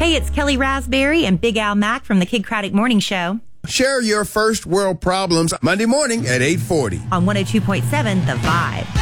Hey, it's Kelly Raspberry and Big Al Mack from the Kid Craddock Morning Show. Share your first world problems Monday morning at 8:40. On 102.7 The Vibe.